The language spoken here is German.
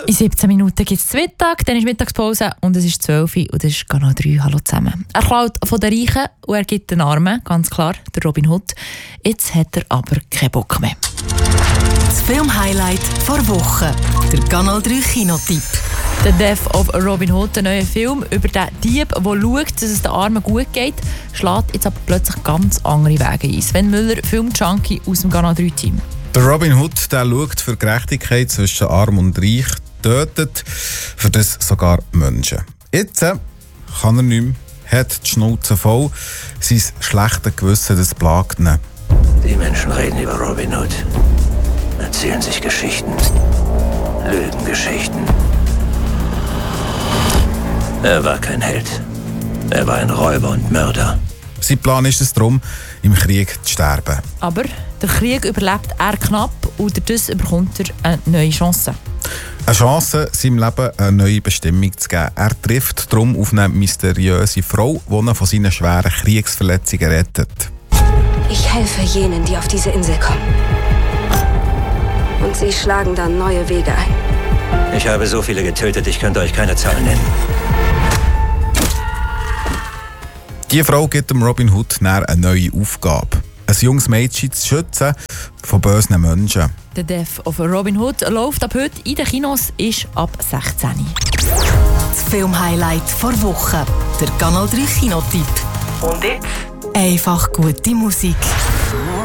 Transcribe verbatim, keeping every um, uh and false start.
In siebzehn Minuten gibt es Mittag, dann ist Mittagspause und es ist zwölf Uhr und das ist Kanal drei. Hallo zusammen. Er klaut von den Reichen und er gibt den Armen, ganz klar, der Robin Hood. Jetzt hat er aber keinen Bock mehr. Das Filmhighlight vor Woche. Der Kanal drei Kinotipp. «The Death of Robin Hood», der neue Film über den Dieb, der schaut, dass es den Armen gut geht, schlägt jetzt aber plötzlich ganz andere Wege ein. Sven Müller, Filmjunkie aus dem Kanal drei Team. Der Robin Hood der schaut für Gerechtigkeit zwischen Arm und Reich, tötet für das sogar Menschen. Jetzt äh, kann er nicht mehr, hat die Schnauze voll, sein schlechtes Gewissen, das plagt ihn. Die Menschen reden über Robin Hood, erzählen sich Geschichten, Lügengeschichten. Er war kein Held. Er war ein Räuber und Mörder. Sein Plan ist es darum, im Krieg zu sterben. Aber der Krieg überlebt er knapp und dadurch bekommt er eine neue Chance. Eine Chance, seinem Leben eine neue Bestimmung zu geben. Er trifft darum auf eine mysteriöse Frau, die ihn von seinen schweren Kriegsverletzungen rettet. Ich helfe jenen, die auf diese Insel kommen. Und sie schlagen dann neue Wege ein. Ich habe so viele getötet, ich könnte euch keine Zahlen nennen. Die Frau gibt dem Robin Hood eine neue Aufgabe. Ein junges Mädchen zu schützen von bösen Menschen. «The Death of Robin Hood» läuft ab heute in den Kinos, ist ab sechzehn. Das Filmhighlight vor Woche. Der Kanal drei Kinotipp. Und jetzt einfach gute Musik.